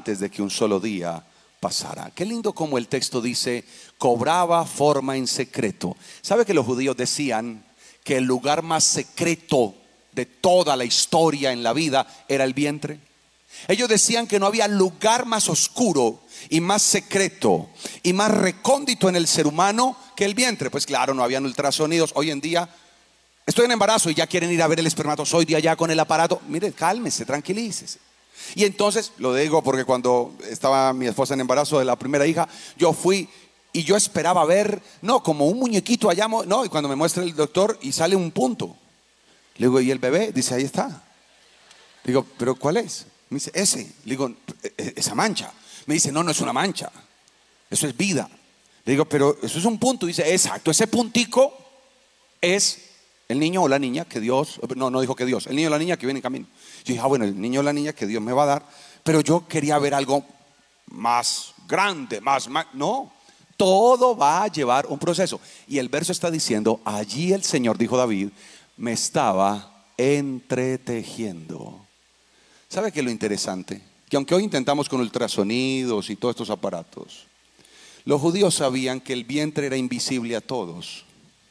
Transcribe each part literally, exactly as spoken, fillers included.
antes de que un solo día pasara. Qué lindo como el texto dice, cobraba forma en secreto. ¿Sabe que los judíos decían que el lugar más secreto de toda la historia en la vida era el vientre? Ellos decían que no había lugar más oscuro y más secreto y más recóndito en el ser humano que el vientre. Pues claro, no habían ultrasonidos. Hoy en día estoy en embarazo y ya quieren ir a ver el espermatozoide allá con el aparato. Mire, cálmese, tranquilícese. Y entonces, lo digo porque cuando estaba mi esposa en embarazo de la primera hija, yo fui y yo esperaba ver, no, como un muñequito allá, no, y cuando me muestra el doctor y sale un punto. Le digo, ¿y el bebé? Dice, ahí está. Le digo, ¿pero cuál es? Me dice, ese. Le digo, esa mancha. Me dice, no, no es una mancha, eso es vida. Le digo, pero eso es un punto. Dice, exacto, ese puntico es el niño o la niña que Dios, no, no dijo que Dios, el niño o la niña que viene en camino. Yo dije, ah, bueno, el niño o la niña que Dios me va a dar. Pero yo quería ver algo más grande, más, más, no. Todo va a llevar un proceso. Y el verso está diciendo, allí el Señor, dijo David, me estaba entretejiendo. ¿Sabe qué es lo interesante? Que aunque hoy intentamos con ultrasonidos y todos estos aparatos, los judíos sabían que el vientre era invisible a todos,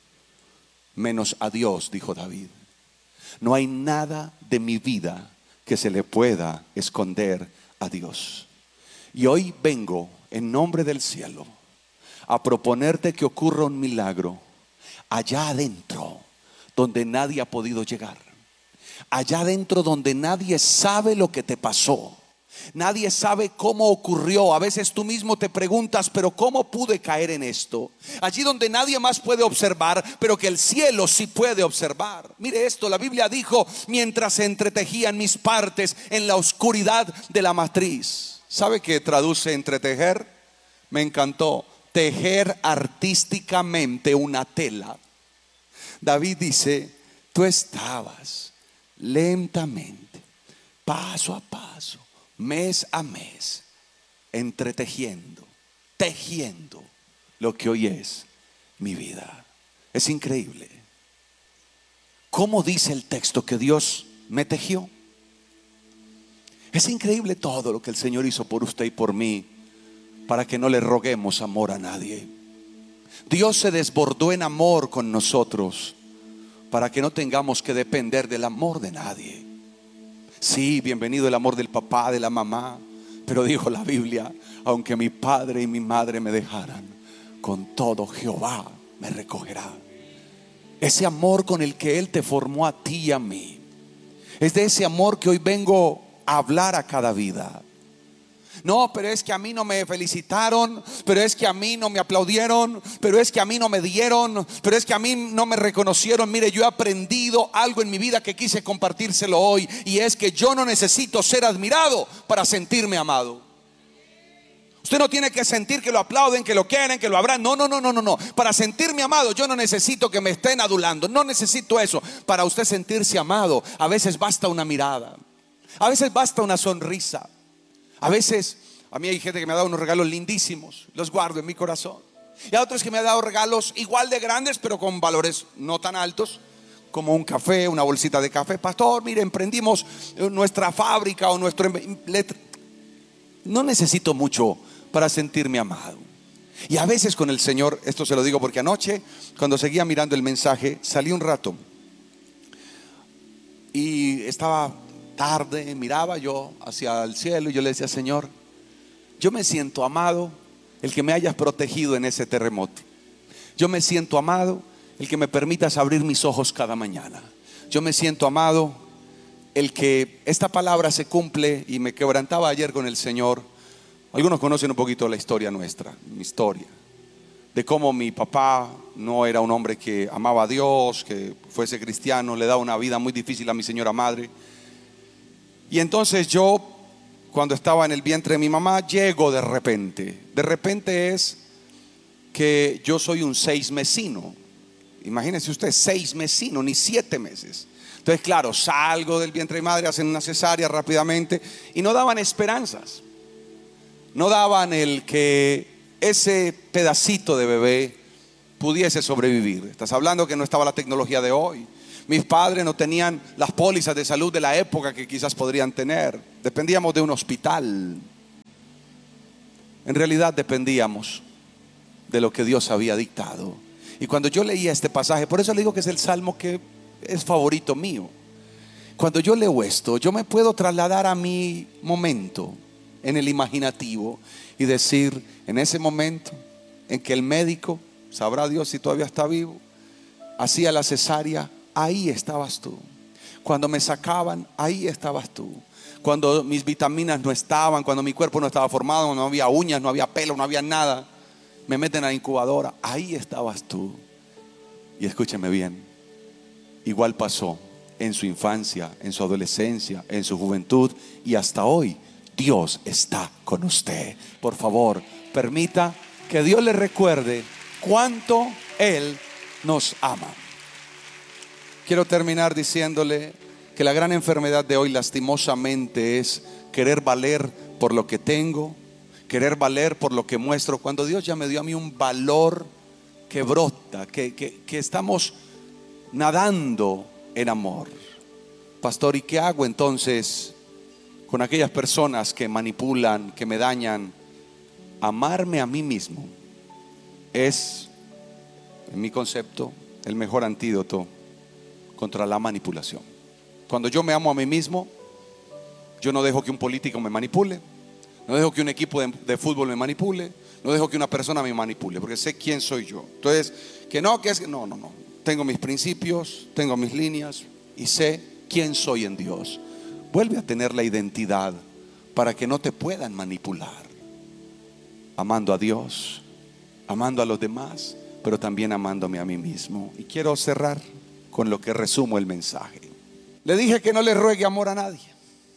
menos a Dios, dijo David. No hay nada de mi vida que se le pueda esconder a Dios. Y hoy vengo en nombre del cielo a proponerte que ocurra un milagro allá adentro donde nadie ha podido llegar. Allá adentro donde nadie sabe lo que te pasó. Nadie sabe cómo ocurrió. A veces tú mismo te preguntas, pero ¿cómo pude caer en esto? Allí donde nadie más puede observar, pero que el cielo sí puede observar. Mire esto, la Biblia dijo, mientras se entretejían mis partes en la oscuridad de la matriz. ¿Sabe qué traduce entretejer? Me encantó. Tejer artísticamente una tela. David dice, tú estabas lentamente, paso a paso, mes a mes, entretejiendo, tejiendo lo que hoy es mi vida. Es increíble. ¿Cómo dice el texto que Dios me tejió? Es increíble todo lo que el Señor hizo por usted y por mí, para que no le roguemos amor a nadie. Dios se desbordó en amor con nosotros, para que no tengamos que depender del amor de nadie. Sí, bienvenido el amor del papá, de la mamá, pero dijo la Biblia, aunque mi padre y mi madre me dejaran, con todo Jehová me recogerá. Ese amor con el que Él te formó a ti y a mí, es de ese amor que hoy vengo a hablar a cada vida. No, pero es que a mí no me felicitaron, pero es que a mí no me aplaudieron, pero es que a mí no me dieron, pero es que a mí no me reconocieron. Mire, yo he aprendido algo en mi vida que quise compartírselo hoy, y es que yo no necesito ser admirado para sentirme amado. Usted no tiene que sentir que lo aplauden, que lo quieren, que lo abran. No, no, no, no, no, no. Para sentirme amado yo no necesito que me estén adulando. No necesito eso. Para usted sentirse amado, a veces basta una mirada, a veces basta una sonrisa. A veces, a mí hay gente que me ha dado unos regalos lindísimos, los guardo en mi corazón. Y a otros que me ha dado regalos igual de grandes, pero con valores no tan altos, como un café, una bolsita de café. Pastor, mire, emprendimos nuestra fábrica o nuestro... No necesito mucho para sentirme amado. Y a veces con el Señor, esto se lo digo porque anoche, cuando seguía mirando el mensaje, salí un rato y estaba tarde, miraba yo hacia el cielo y yo le decía, Señor, yo me siento amado el que me hayas protegido en ese terremoto. Yo me siento amado el que me permitas abrir mis ojos cada mañana. Yo me siento amado el que esta palabra se cumple. Y me quebrantaba ayer con el Señor. Algunos conocen un poquito la historia nuestra, mi historia, de cómo mi papá no era un hombre que amaba a Dios, que fuese cristiano, le daba una vida muy difícil a mi señora madre. Y entonces yo, cuando estaba en el vientre de mi mamá, llego de repente. De repente es que yo soy un seis mesino. Imagínense usted, seis mesino, ni siete meses. Entonces claro, salgo del vientre de mi madre, hacen una cesárea rápidamente y no daban esperanzas. No daban el que ese pedacito de bebé pudiese sobrevivir. Estás hablando que no estaba la tecnología de hoy. Mis padres no tenían las pólizas de salud de la época que quizás podrían tener. Dependíamos de un hospital. En realidad dependíamos de lo que Dios había dictado. Y cuando yo leía este pasaje, por eso le digo que es el salmo que es favorito mío. Cuando yo leo esto, yo me puedo trasladar a mi momento en el imaginativo y decir, en ese momento en que el médico, sabrá Dios si todavía está vivo, hacía la cesárea, ahí estabas tú. Cuando me sacaban, ahí estabas tú. Cuando mis vitaminas no estaban, cuando mi cuerpo no estaba formado, no había uñas, no había pelo, no había nada, me meten a la incubadora, ahí estabas tú. Y escúcheme bien, igual pasó en su infancia, en su adolescencia, en su juventud y hasta hoy. Dios está con usted. Por favor, permita que Dios le recuerde cuánto Él nos ama. Quiero terminar diciéndole que la gran enfermedad de hoy lastimosamente es querer valer por lo que tengo, querer valer por lo que muestro, cuando Dios ya me dio a mí un valor que brota, que, que, que estamos nadando en amor. Pastor, ¿y qué hago entonces con aquellas personas que manipulan, que me dañan? Amarme a mí mismo es, en mi concepto, el mejor antídoto contra la manipulación. Cuando yo me amo a mí mismo, yo no dejo que un político me manipule, no dejo que un equipo de, de fútbol me manipule, no dejo que una persona me manipule, porque sé quién soy yo. Entonces, que no, que es que no, no, no. Tengo mis principios, tengo mis líneas y sé quién soy en Dios. Vuelve a tener la identidad para que no te puedan manipular. Amando a Dios, amando a los demás, pero también amándome a mí mismo. Y quiero cerrar con lo que resumo el mensaje. Le dije que no le ruegue amor a nadie.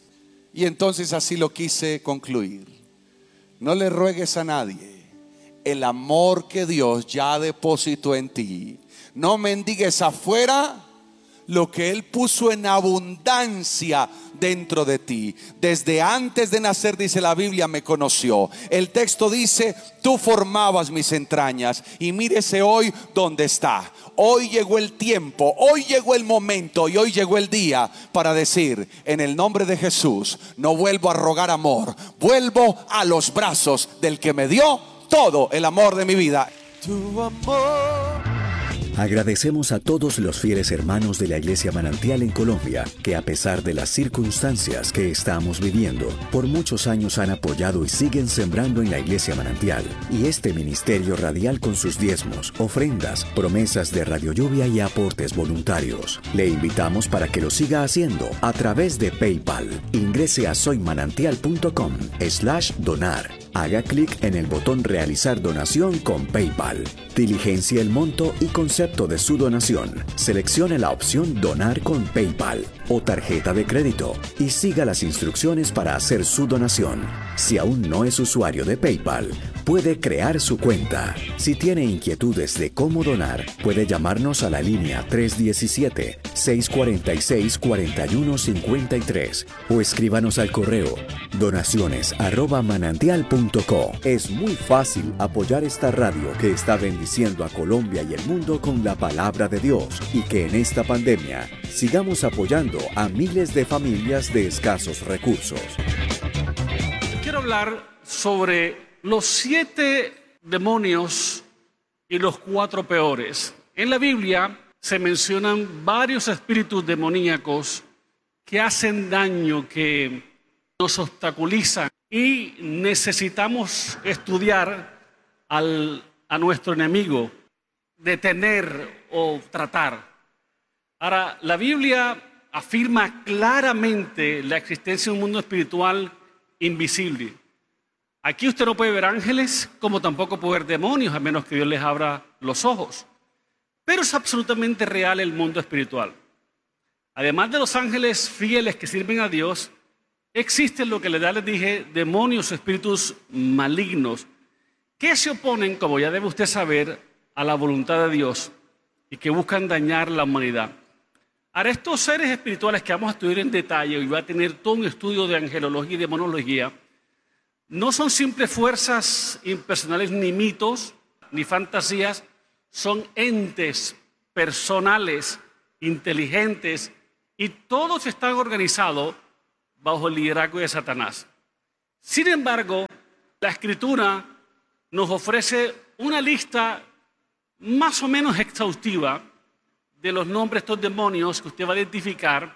Y entonces así lo quise concluir. No le ruegues a nadie el amor que Dios ya depositó en ti. No mendigues afuera lo que Él puso en abundancia dentro de ti. Desde antes de nacer, dice la Biblia, me conoció. El texto dice, tú formabas mis entrañas. Y mírese hoy dónde está. Hoy llegó el tiempo, hoy llegó el momento y hoy llegó el día para decir, en el nombre de Jesús, no vuelvo a rogar amor, vuelvo a los brazos del que me dio todo el amor de mi vida. Tu amor. Agradecemos a todos los fieles hermanos de la Iglesia Manantial en Colombia, que a pesar de las circunstancias que estamos viviendo, por muchos años han apoyado y siguen sembrando en la Iglesia Manantial y este ministerio radial con sus diezmos, ofrendas, promesas de Radio Lluvia y aportes voluntarios. Le invitamos para que lo siga haciendo a través de PayPal. Ingrese a soymanantial.com slash donar. Haga clic en el botón realizar donación con PayPal. Diligencia el monto y concepto de su donación. Seleccione la opción donar con PayPal o tarjeta de crédito y siga las instrucciones para hacer su donación. Si aún no es usuario de PayPal, puede crear su cuenta. Si tiene inquietudes de cómo donar, puede llamarnos a la línea tres uno siete, seis cuatro seis, cuatro uno cinco tres o escríbanos al correo donaciones arroba manantial punto co. Es muy fácil apoyar esta radio que está bendiciendo a Colombia y el mundo con la palabra de Dios, y que en esta pandemia sigamos apoyando a miles de familias de escasos recursos. Quiero hablar sobre los siete demonios y los cuatro peores. En la Biblia se mencionan varios espíritus demoníacos que hacen daño, que nos obstaculizan, y necesitamos estudiar al, a nuestro enemigo, detener o tratar. Ahora, la Biblia afirma claramente la existencia de un mundo espiritual invisible. Aquí usted no puede ver ángeles, como tampoco puede ver demonios, a menos que Dios les abra los ojos. Pero es absolutamente real el mundo espiritual. Además de los ángeles fieles que sirven a Dios, existen lo que les dije, demonios, espíritus malignos, que se oponen, como ya debe usted saber, a la voluntad de Dios y que buscan dañar la humanidad. Ahora, estos seres espirituales que vamos a estudiar en detalle, y va a tener todo un estudio de angelología y demonología, no son simples fuerzas impersonales, ni mitos, ni fantasías, son entes personales, inteligentes, y todos están organizados bajo el liderazgo de Satanás. Sin embargo, la Escritura nos ofrece una lista más o menos exhaustiva de los nombres de estos demonios que usted va a identificar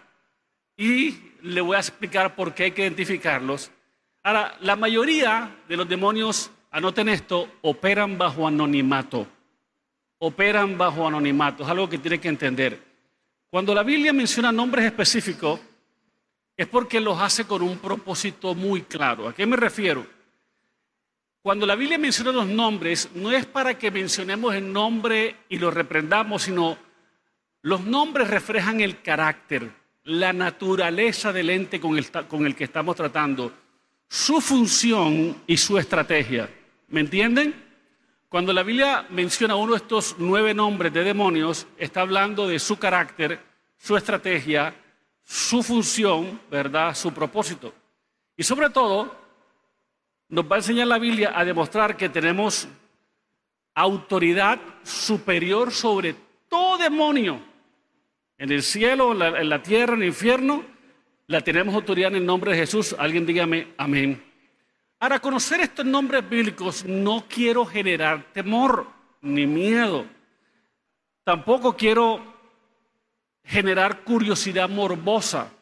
y le voy a explicar por qué hay que identificarlos. Ahora, la mayoría de los demonios, anoten esto, operan bajo anonimato. Operan bajo anonimato, es algo que tiene que entender. Cuando la Biblia menciona nombres específicos, es porque los hace con un propósito muy claro. ¿A qué me refiero? Cuando la Biblia menciona los nombres, no es para que mencionemos el nombre y lo reprendamos, sino los nombres reflejan el carácter, la naturaleza del ente con el, con el que estamos tratando, su función y su estrategia. ¿Me entienden? Cuando la Biblia menciona uno de estos nueve nombres de demonios, está hablando de su carácter, su estrategia, su función, ¿verdad?, su propósito. Y sobre todo, nos va a enseñar la Biblia a demostrar que tenemos autoridad superior sobre todo demonio. En el cielo, en la, en la tierra, en el infierno, la tenemos autoridad en el nombre de Jesús. Alguien dígame amén. Ahora, conocer estos nombres bíblicos no quiero generar temor ni miedo. Tampoco quiero generar curiosidad morbosa,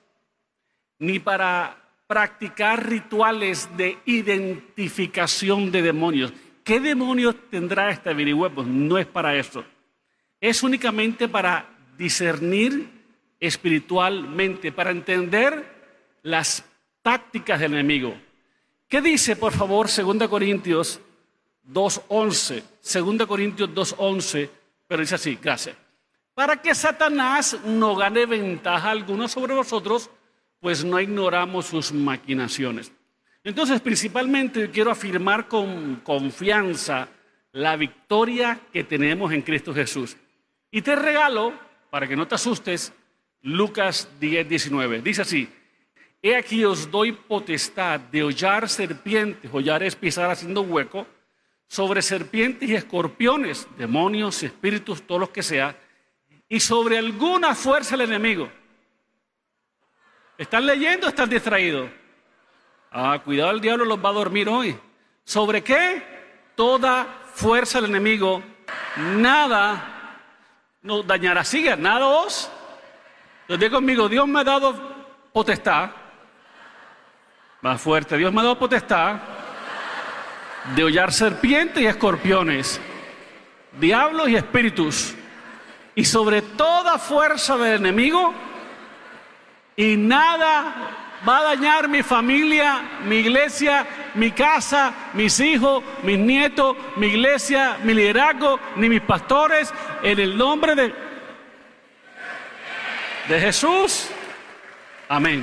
ni para practicar rituales de identificación de demonios. ¿Qué demonios tendrá este averiguo? Pues no es para eso. Es únicamente para discernir espiritualmente, para entender las tácticas del enemigo. ¿Qué dice, por favor, segunda Corintios dos once? segunda Corintios dos once, pero dice así, gracias. Para que Satanás no gane ventaja alguna sobre vosotros, pues no ignoramos sus maquinaciones. Entonces, principalmente yo quiero afirmar con confianza la victoria que tenemos en Cristo Jesús. Y te regalo, para que no te asustes, Lucas diez diecinueve. Dice así, he aquí os doy potestad de hollar serpientes, hollar es pisar haciendo hueco, sobre serpientes y escorpiones, demonios, espíritus, todos los que sea, y sobre alguna fuerza del enemigo. ¿Están leyendo o están distraídos? Ah, cuidado, el diablo los va a dormir hoy. ¿Sobre qué? Toda fuerza del enemigo, nada nos dañará. Siga, nada os. Entonces, conmigo, Dios me ha dado potestad. Más fuerte, Dios me ha dado potestad de hollar serpientes y escorpiones, diablos y espíritus, y sobre toda fuerza del enemigo, y nada va a dañar mi familia, mi iglesia, mi casa, mis hijos, mis nietos, mi iglesia, mi liderazgo, ni mis pastores, en el nombre de, de Jesús. Amén.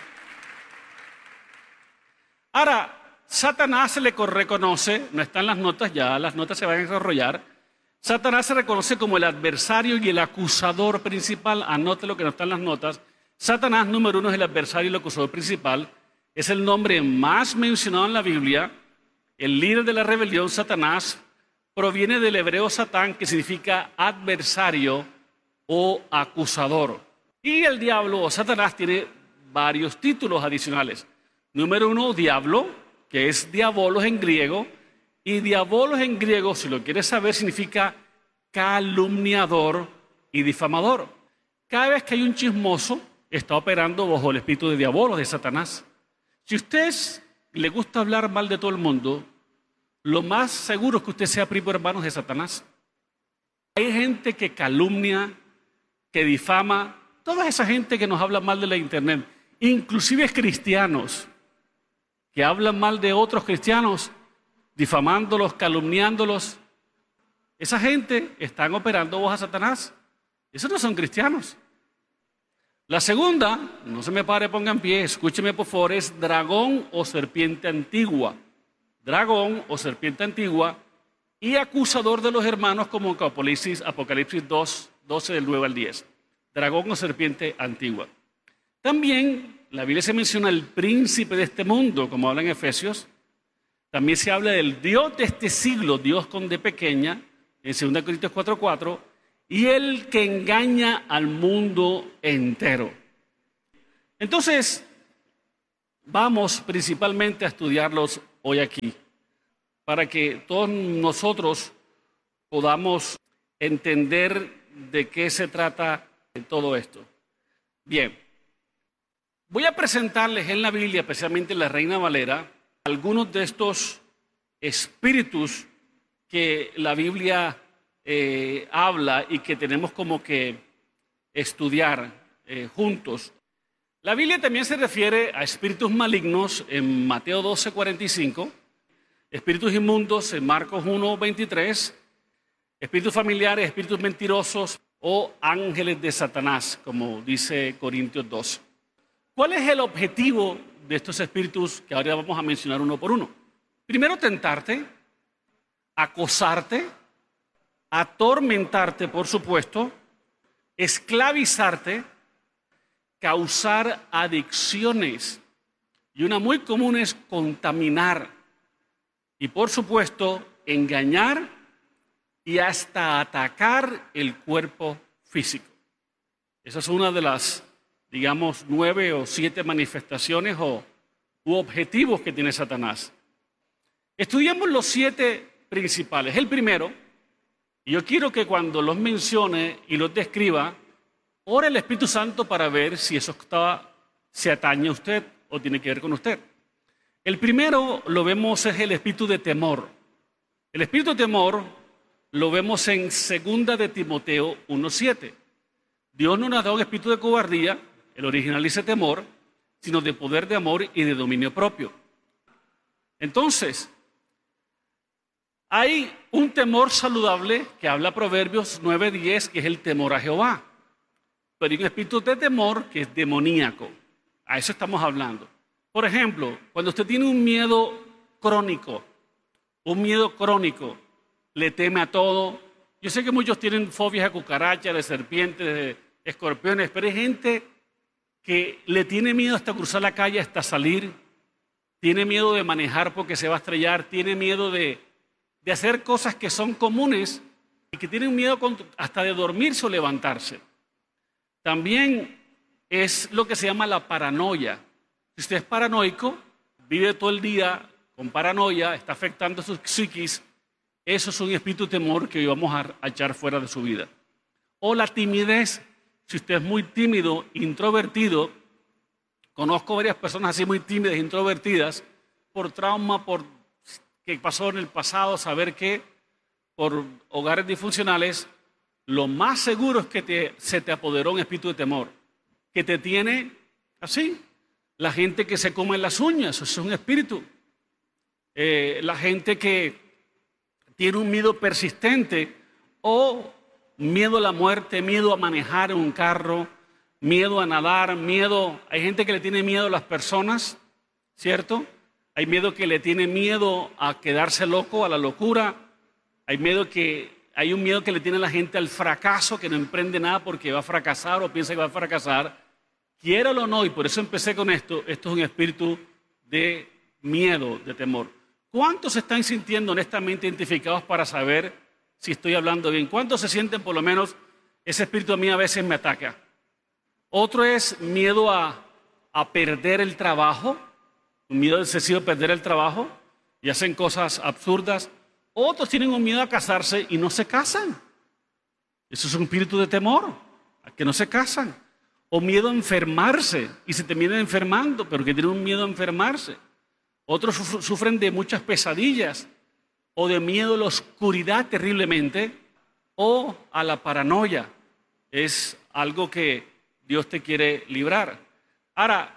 Ahora, Satanás se le reconoce, no están las notas ya, las notas se van a desarrollar. Satanás se reconoce como el adversario y el acusador principal. Anote lo que no están las notas. Satanás, número uno, es el adversario y el acusador principal. Es el nombre más mencionado en la Biblia. El líder de la rebelión, Satanás, proviene del hebreo Satán, que significa adversario o acusador. Y el diablo o Satanás tiene varios títulos adicionales. Número uno, diablo, que es diabolos en griego. Y diabolos en griego, si lo quieres saber, significa calumniador y difamador. Cada vez que hay un chismoso, está operando bajo el espíritu de diabolos, de Satanás. Si a usted le gusta hablar mal de todo el mundo, lo más seguro es que usted sea primo hermano de Satanás. Hay gente que calumnia, que difama, toda esa gente que nos habla mal de la internet, inclusive cristianos, que hablan mal de otros cristianos, difamándolos, calumniándolos. Esa gente están operando bajo a Satanás. Esos no son cristianos. La segunda, no se me pare, ponga en pie, escúcheme por favor, es dragón o serpiente antigua. Dragón o serpiente antigua y acusador de los hermanos, como en Apocalipsis, Apocalipsis dos, doce del nueve al diez. Dragón o serpiente antigua. También la Biblia se menciona el príncipe de este mundo, como habla en Efesios. También se habla del Dios de este siglo, Dios con D pequeña, en segunda Corintios cuatro cuatro, y el que engaña al mundo entero. Entonces, vamos principalmente a estudiarlos hoy aquí. para que todos nosotros podamos entender de qué se trata todo esto. Bien, voy a presentarles en la Biblia, especialmente en la Reina Valera, algunos de estos espíritus que la Biblia eh, habla y que tenemos como que estudiar eh, juntos. La Biblia también se refiere a espíritus malignos en Mateo doce, cuarenta y cinco, espíritus inmundos en Marcos uno, veintitrés, espíritus familiares, espíritus mentirosos o ángeles de Satanás, como dice Corintios doce. ¿Cuál es el objetivo de estos espíritus que ahora vamos a mencionar uno por uno? Primero, tentarte, acosarte, atormentarte, por supuesto, esclavizarte, causar adicciones. Y una muy común es contaminar. Y por supuesto, engañar y hasta atacar el cuerpo físico. Esa es una de las, digamos, nueve o siete manifestaciones o u objetivos que tiene Satanás. Estudiamos los siete principales. El primero, y yo quiero que cuando los mencione y los describa, ore el Espíritu Santo para ver si eso está, se atañe a usted o tiene que ver con usted. El primero lo vemos es el espíritu de temor. El espíritu de temor lo vemos en segunda de Timoteo uno siete. Dios no nos ha dado un espíritu de cobardía, el original dice temor, sino de poder, de amor y de dominio propio. Entonces, hay un temor saludable que habla Proverbios nueve diez, que es el temor a Jehová. Pero hay un espíritu de temor que es demoníaco. A eso estamos hablando. Por ejemplo, cuando usted tiene un miedo crónico, un miedo crónico, le teme a todo. Yo sé que muchos tienen fobias de cucarachas, de serpientes, de escorpiones, pero hay gente que le tiene miedo hasta cruzar la calle, hasta salir. Tiene miedo de manejar porque se va a estrellar. Tiene miedo de, de hacer cosas que son comunes y que tienen miedo hasta de dormirse o levantarse. También es lo que se llama la paranoia. Si usted es paranoico, vive todo el día con paranoia, está afectando su psiquis, eso es un espíritu de temor que hoy vamos a, a echar fuera de su vida. O la timidez. Si usted es muy tímido, introvertido, conozco varias personas así muy tímidas, introvertidas, por trauma, por que pasó en el pasado, saber que por hogares disfuncionales, lo más seguro es que te, se te apoderó un espíritu de temor, que te tiene así. La gente que se come las uñas, eso es un espíritu. Eh, la gente que tiene un miedo persistente o miedo a la muerte, miedo a manejar un carro, miedo a nadar, miedo... Hay gente que le tiene miedo a las personas, ¿cierto? Hay miedo que le tiene miedo a quedarse loco, a la locura. Hay miedo que... Hay un miedo que le tiene a la gente al fracaso, que no emprende nada porque va a fracasar o piensa que va a fracasar. Quiéralo o no, y por eso empecé con esto, esto es un espíritu de miedo, de temor. ¿Cuántos se están sintiendo honestamente identificados para saber si estoy hablando bien? ¿Cuántos se sienten por lo menos, ese espíritu a mí a veces me ataca? Otro es miedo a, a perder el trabajo, un miedo excesivo a perder el trabajo y hacen cosas absurdas. Otros tienen un miedo a casarse y no se casan. Eso es un espíritu de temor, a que no se casan. O miedo a enfermarse y se terminan enfermando, pero que tienen un miedo a enfermarse. Otros sufren de muchas pesadillas o de miedo a la oscuridad terriblemente o a la paranoia. Es algo que Dios te quiere librar. Ahora,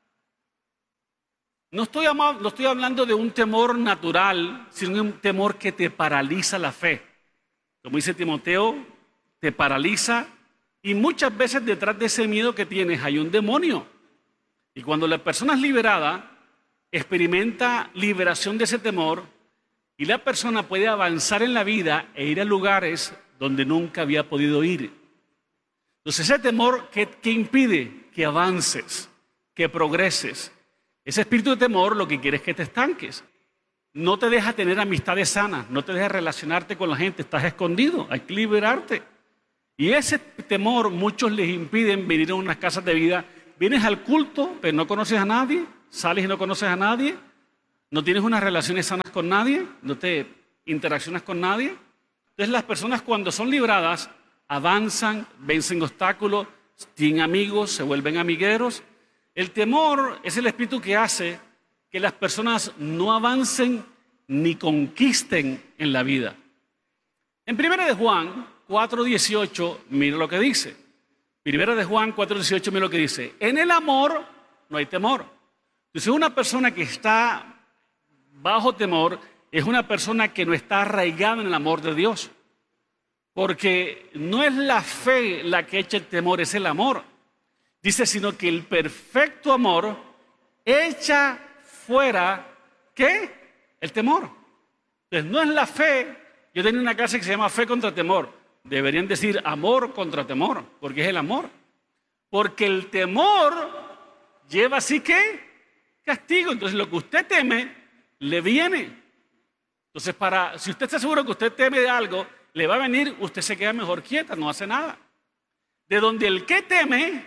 no estoy, no estoy hablando de un temor natural, sino de un temor que te paraliza la fe. Como dice Timoteo, te paraliza. Y muchas veces detrás de ese miedo que tienes hay un demonio. Y cuando la persona es liberada, experimenta liberación de ese temor y la persona puede avanzar en la vida e ir a lugares donde nunca había podido ir. Entonces ese temor que, que impide que avances, que progreses. Ese espíritu de temor lo que quiere es que te estanques. No te deja tener amistades sanas, no te deja relacionarte con la gente, estás escondido, hay que liberarte. Y ese temor muchos les impiden venir a unas casas de vida. Vienes al culto, pero no conoces a nadie, sales y no conoces a nadie. no tienes unas relaciones sanas con nadie, no te interaccionas con nadie. Entonces las personas cuando son libradas avanzan, vencen obstáculos, tienen amigos, se vuelven amigueros. El temor es el espíritu que hace que las personas no avancen ni conquisten en la vida. En primera de Juan cuatro dieciocho, mira lo que dice. Primera de Juan cuatro dieciocho, mira lo que dice. En el amor no hay temor. Entonces una persona que está bajo temor es una persona que no está arraigada en el amor de Dios. Porque no es la fe la que echa el temor, es el amor. Dice, sino que el perfecto amor echa fuera, ¿qué? El temor. Entonces no es la fe. Yo tenía una clase que se llama fe contra temor. Deberían decir amor contra temor, porque es el amor. Porque el temor lleva así que castigo. Entonces lo que usted teme, le viene. Entonces, para, si usted está seguro que usted teme de algo, le va a venir, usted se queda mejor quieta, no hace nada. De donde el que teme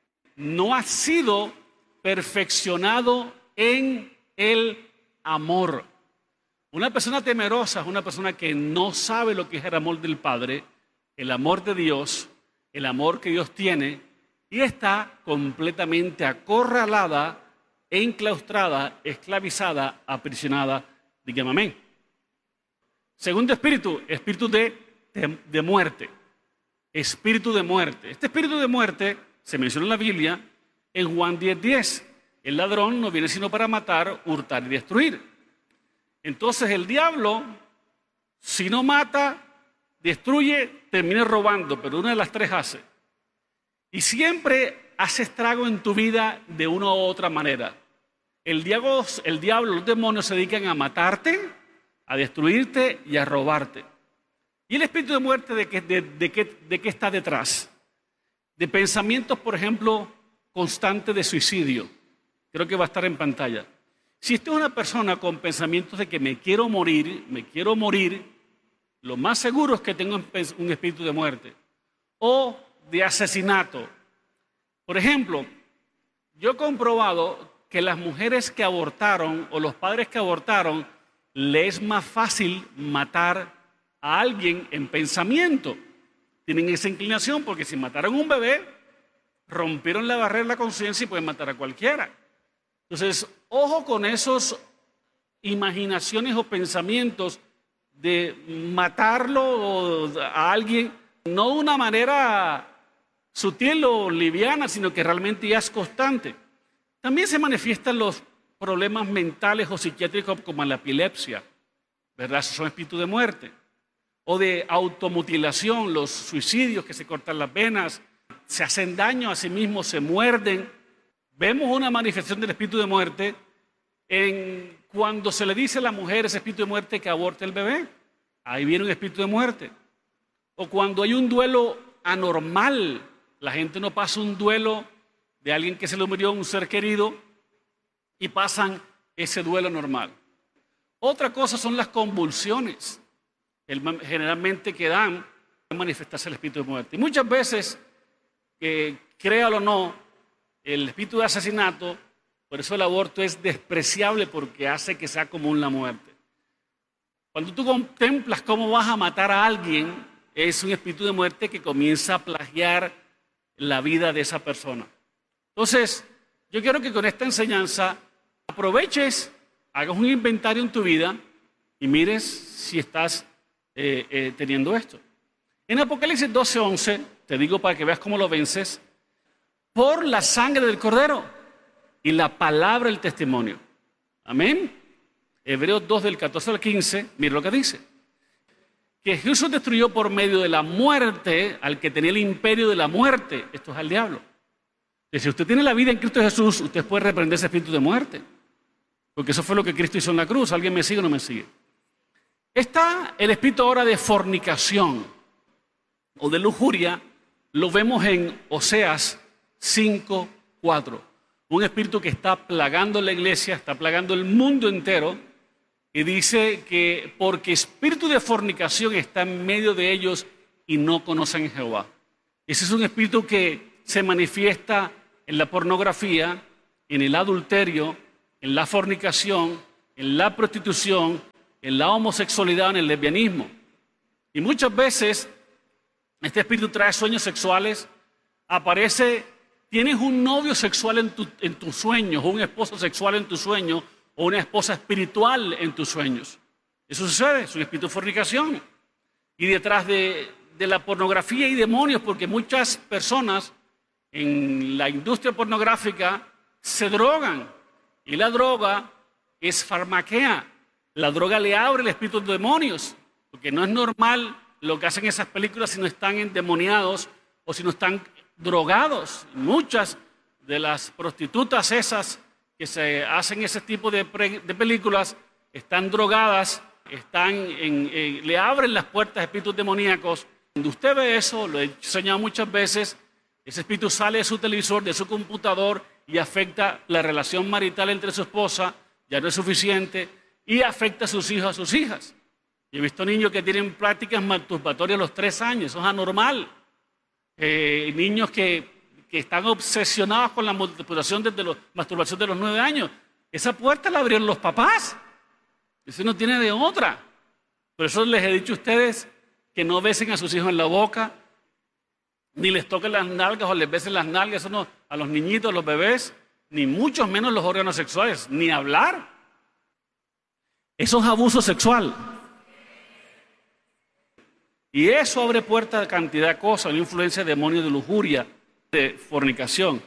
no ha sido perfeccionado en el amor. Una persona temerosa es una persona que no sabe lo que es el amor del Padre, el amor de Dios, el amor que Dios tiene, y está completamente acorralada, enclaustrada, esclavizada, aprisionada. Dígame amén. Segundo espíritu, espíritu de, de, de muerte. Espíritu de muerte. Este espíritu de muerte se menciona en la Biblia en Juan diez diez. El ladrón no viene sino para matar, hurtar y destruir. Entonces el diablo, si no mata, destruye, termina robando, pero una de las tres hace. Y siempre hace estrago en tu vida de una u otra manera. El diablo, el diablo, los demonios se dedican a matarte, a destruirte y a robarte. ¿Y el espíritu de muerte de qué, de, de qué, de qué está detrás? De pensamientos, por ejemplo, constantes de suicidio. Creo que va a estar en pantalla. Si usted es una persona con pensamientos de que me quiero morir, me quiero morir, lo más seguro es que tenga un espíritu de muerte. O de asesinato. Por ejemplo, yo he comprobado que las mujeres que abortaron o los padres que abortaron, les es más fácil matar a alguien en pensamiento. Tienen esa inclinación porque si mataron a un bebé, rompieron la barrera de la conciencia y pueden matar a cualquiera. Entonces, ojo con esos imaginaciones o pensamientos de matarlo a alguien, no de una manera sutil o liviana, sino que realmente ya es constante. También se manifiestan los problemas mentales o psiquiátricos como la epilepsia, ¿verdad? Esos son espíritus de muerte. O de automutilación, los suicidios que se cortan las venas, se hacen daño a sí mismos, se muerden. Vemos una manifestación del espíritu de muerte en cuando se le dice a la mujer ese espíritu de muerte que aborte el bebé. Ahí viene un espíritu de muerte. O cuando hay un duelo anormal, la gente no pasa un duelo de alguien que se le murió, un ser querido, y pasan ese duelo normal. Otra cosa son las convulsiones, generalmente que dan a manifestarse el espíritu de muerte. Y muchas veces, eh, créalo o no, el espíritu de asesinato, por eso el aborto es despreciable porque hace que sea común la muerte. Cuando tú contemplas cómo vas a matar a alguien, es un espíritu de muerte que comienza a plagiar la vida de esa persona. Entonces, yo quiero que con esta enseñanza aproveches, hagas un inventario en tu vida y mires si estás eh, eh, teniendo esto. En Apocalipsis doce once, te digo para que veas cómo lo vences, por la sangre del Cordero y la palabra del testimonio. Amén. Hebreos dos del catorce al quince, mira lo que dice. Que Jesús destruyó por medio de la muerte al que tenía el imperio de la muerte. Esto es al diablo. Y si usted tiene la vida en Cristo Jesús, usted puede reprender ese espíritu de muerte. Porque eso fue lo que Cristo hizo en la cruz. ¿Alguien me sigue o no me sigue? Está el espíritu ahora de fornicación o de lujuria. Lo vemos en Oseas cinco cuatro. Un espíritu que está plagando la iglesia, está plagando el mundo entero. Y dice que porque espíritu de fornicación está en medio de ellos y no conocen a Jehová. Ese es un espíritu que se manifiesta en la pornografía, en el adulterio, en la fornicación, en la prostitución, en la homosexualidad, en el lesbianismo. Y muchas veces este espíritu trae sueños sexuales, aparece, tienes un novio sexual en, tu, en tus sueños, o un esposo sexual en tus sueños, o una esposa espiritual en tus sueños. Eso sucede, es un espíritu de fornicación. Y detrás de, de la pornografía hay demonios, porque muchas personas en la industria pornográfica se drogan. Y la droga es farmaquea. La droga le abre el espíritu de demonios, porque no es normal lo que hacen esas películas si no están endemoniados o si no están drogados. Muchas de las prostitutas esas que se hacen ese tipo de, pre, de películas están drogadas, están en, en, le abren las puertas a espíritus demoníacos. Cuando usted ve eso, lo he enseñado muchas veces, ese espíritu sale de su televisor, de su computador y afecta la relación marital entre su esposa, ya no es suficiente, y afecta a sus hijos, a sus hijas. Yo he visto niños que tienen prácticas masturbatorias a los tres años, eso es anormal. Eh, niños que, que están obsesionados con la masturbación desde, los, masturbación de los nueve años. Esa puerta la abrieron los papás. Eso no tiene de otra. Por eso les he dicho a ustedes que no besen a sus hijos en la boca, ni les toquen las nalgas o les besen las nalgas, eso no, a los niñitos, a los bebés, ni mucho menos los órganos sexuales, ni hablar. Eso es abuso sexual. Y eso abre puertas a cantidad de cosas, una influencia de demonios, de lujuria, de fornicación.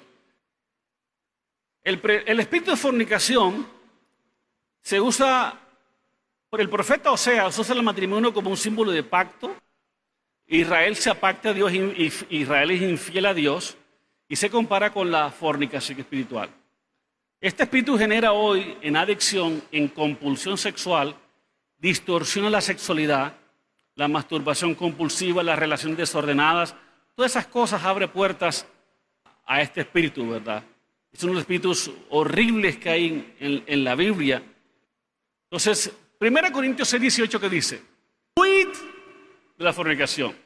El, pre, el espíritu de fornicación se usa, por el profeta Oseas, usa el matrimonio como un símbolo de pacto. Israel se apacta a Dios y Israel es infiel a Dios y se compara con la fornicación espiritual. Este espíritu genera hoy en adicción, en compulsión sexual, distorsiona la sexualidad, la masturbación compulsiva, las relaciones desordenadas, todas esas cosas abren puertas a este espíritu, ¿verdad? Es uno de los espíritus horribles que hay en, en, en la Biblia. Entonces, primera Corintios seis, dieciocho, que dice, huid de la fornicación.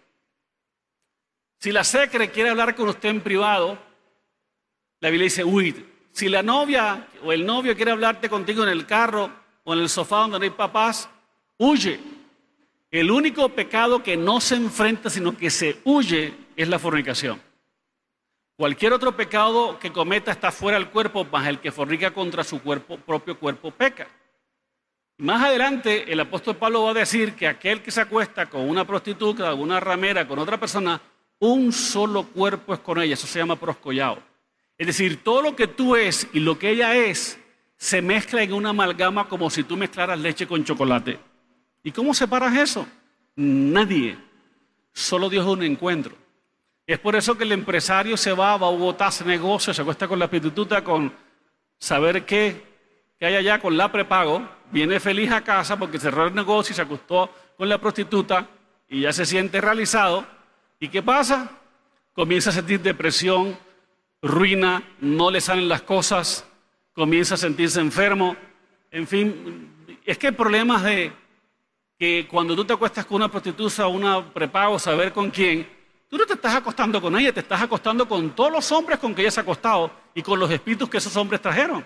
Si la secre quiere hablar con usted en privado, la Biblia dice huid. Si la novia o el novio quiere hablarte contigo en el carro o en el sofá donde no hay papás, huye. El único pecado que no se enfrenta, sino que se huye, es la fornicación. Cualquier otro pecado que cometa está fuera del cuerpo, más el que fornica contra su cuerpo, propio cuerpo peca. Más adelante, el apóstol Pablo va a decir que aquel que se acuesta con una prostituta, con una ramera, con otra persona, un solo cuerpo es con ella. Eso se llama proscollao. Es decir, todo lo que tú es y lo que ella es se mezcla en una amalgama como si tú mezclaras leche con chocolate. ¿Y cómo separas eso? Nadie. Solo Dios es un encuentro. Es por eso que el empresario se va, va a Bogotá, hace negocio, se acuesta con la prostituta, con saber qué, qué hay allá, con la prepago, viene feliz a casa porque cerró el negocio y se acostó con la prostituta y ya se siente realizado. ¿Y qué pasa? Comienza a sentir depresión, ruina, no le salen las cosas, comienza a sentirse enfermo. En fin, es que hay problemas de que cuando tú te acuestas con una prostituta o una prepago, saber con quién, tú no te estás acostando con ella, te estás acostando con todos los hombres con que ella se ha acostado y con los espíritus que esos hombres trajeron.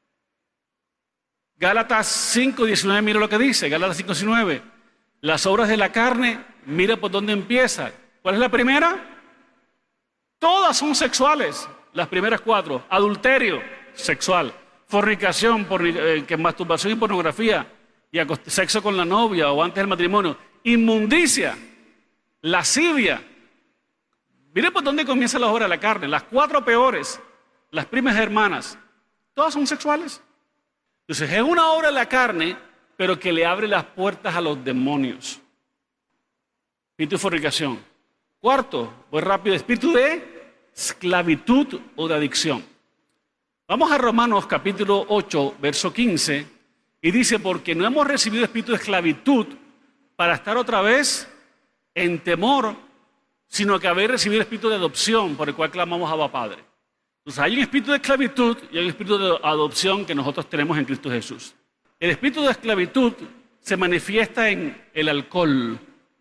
Gálatas cinco, diecinueve, mira lo que dice, Gálatas cinco, diecinueve. Las obras de la carne, mira por dónde empieza. ¿Cuál es la primera? Todas son sexuales, las primeras cuatro. Adulterio, sexual. Fornicación, por, eh, que masturbación y pornografía. Y sexo con la novia o antes del matrimonio. Inmundicia, lascivia. Mire por dónde comienza la obra de la carne. Las cuatro peores, las primas hermanas, todas son sexuales. Entonces es una obra de la carne, pero que le abre las puertas a los demonios. Espíritu de fornicación. Cuarto, voy rápido, espíritu de esclavitud o de adicción. Vamos a Romanos capítulo ocho, verso quince. Y dice, porque no hemos recibido espíritu de esclavitud para estar otra vez en temor, sino que haber recibido el espíritu de adopción por el cual clamamos a Abba Padre. Entonces hay un espíritu de esclavitud y hay un espíritu de adopción que nosotros tenemos en Cristo Jesús. El espíritu de esclavitud se manifiesta en el alcohol.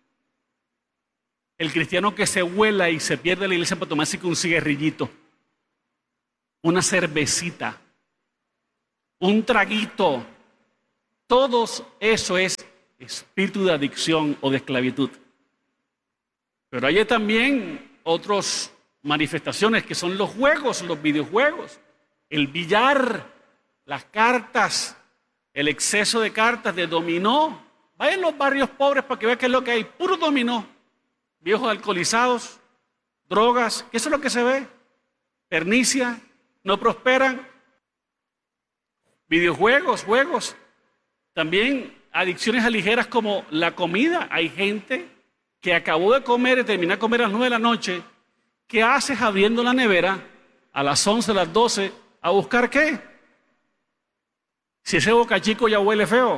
El cristiano que se huela y se pierde la iglesia para tomarse un cigarrillito, una cervecita, un traguito. Todo eso es espíritu de adicción o de esclavitud. Pero hay también otras manifestaciones que son los juegos, los videojuegos, el billar, las cartas, el exceso de cartas, de dominó. Vayan a los barrios pobres para que vean qué es lo que hay. Puro dominó. Viejos alcoholizados, drogas, ¿qué es lo que se ve? Pernicia, no prosperan. Videojuegos, juegos. También adicciones ligeras como la comida. Hay gente que acabó de comer y termina de comer a las nueve de la noche. ¿Qué haces abriendo la nevera a las once, a las doce, a buscar qué? Si ese Boca Chico ya huele feo.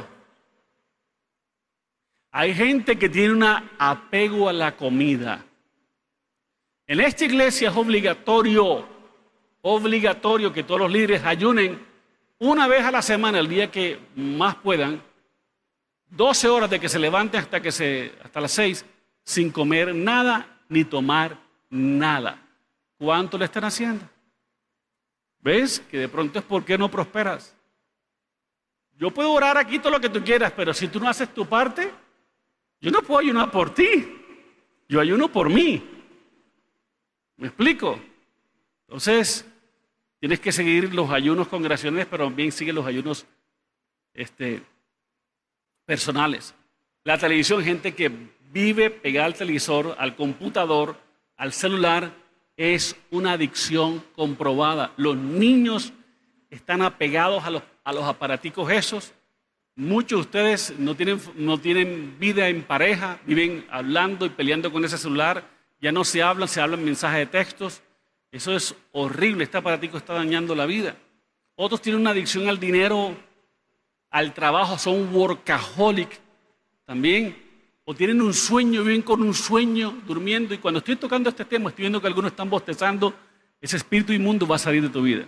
Hay gente que tiene un apego a la comida. En esta iglesia es obligatorio, obligatorio que todos los líderes ayunen una vez a la semana, el día que más puedan, doce horas de que se levanten hasta, que se, hasta las seis, sin comer nada ni tomar nada. ¿Cuánto le están haciendo? ¿Ves? Que de pronto es porque no prosperas. Yo puedo orar aquí todo lo que tú quieras, pero si tú no haces tu parte, yo no puedo ayunar por ti. Yo ayuno por mí. ¿Me explico? Entonces, tienes que seguir los ayunos congregacionales, pero también sigue los ayunos este, personales. La televisión, gente que vive pegada al televisor, al computador, al celular, es una adicción comprobada. Los niños están apegados a los, a los aparaticos esos. Muchos de ustedes no tienen, no tienen vida en pareja, viven hablando y peleando con ese celular. Ya no se hablan, se hablan mensajes de textos. Eso es horrible, este aparatico está dañando la vida. Otros tienen una adicción al dinero, al trabajo, son workaholic también. O tienen un sueño, viven con un sueño, durmiendo. Y cuando estoy tocando este tema, estoy viendo que algunos están bostezando, ese espíritu inmundo va a salir de tu vida.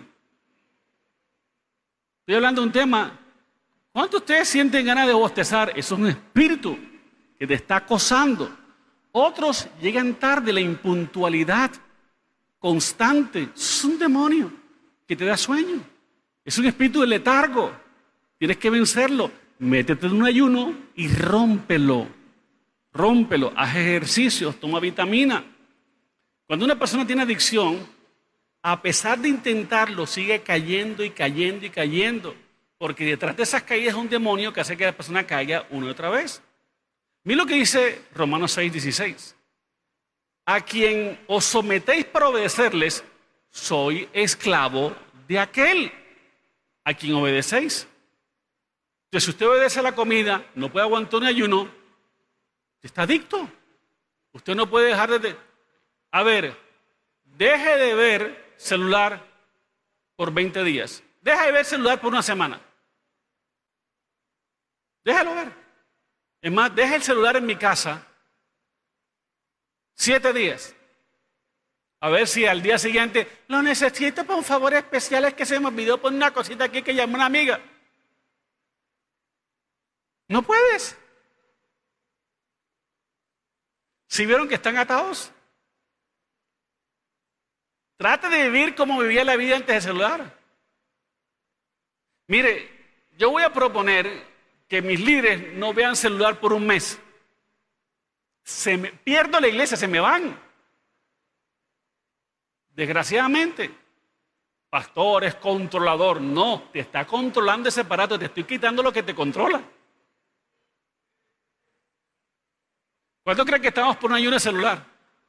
Estoy hablando de un tema. ¿Cuántos de ustedes sienten ganas de bostezar? Eso es un espíritu que te está acosando. Otros llegan tarde, la impuntualidad constante. Es un demonio que te da sueño. Es un espíritu de letargo. Tienes que vencerlo. Métete en un ayuno y rómpelo. Rómpelo. Haz ejercicios, toma vitamina. Cuando una persona tiene adicción, a pesar de intentarlo, sigue cayendo y cayendo y cayendo. Porque detrás de esas caídas es un demonio que hace que la persona caiga una y otra vez. Mira lo que dice Romanos seis, dieciséis. A quien os sometéis para obedecerles, soy esclavo de aquel a quien obedecéis. Entonces, si usted obedece a la comida, no puede aguantar un ayuno, está adicto. Usted no puede dejar de... A ver, deje de ver celular por veinte días. Deja de ver celular por una semana. Déjalo ver. Es más, deja el celular en mi casa siete días. A ver si al día siguiente lo necesito para un favor especial, es que se me olvidó poner una cosita aquí que llamó una amiga. No puedes. ¿Sí vieron que están atados? Trate de vivir como vivía la vida antes del celular. Mire, yo voy a proponer que mis líderes no vean celular por un mes. Se me, pierdo la iglesia, se me van. Desgraciadamente, pastor es controlador. No, te está controlando ese aparato, te estoy quitando lo que te controla. ¿Cuánto creen que estamos por un ayuno de celular?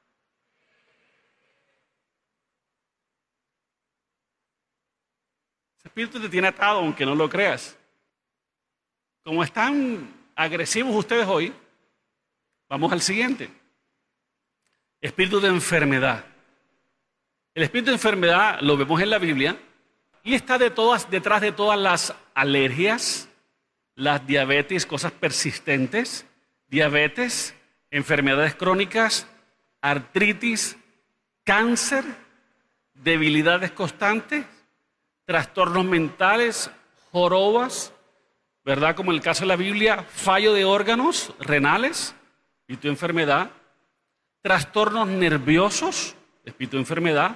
Ese espíritu te tiene atado, aunque no lo creas. Como están agresivos ustedes hoy, vamos al siguiente. Espíritu de enfermedad. El espíritu de enfermedad lo vemos en la Biblia y está de todas, detrás de todas las alergias, las diabetes, cosas persistentes, diabetes, enfermedades crónicas, artritis, cáncer, debilidades constantes, trastornos mentales, jorobas, ¿verdad? Como en el caso de la Biblia, fallo de órganos renales, espíritu de enfermedad, trastornos nerviosos, espíritu de enfermedad,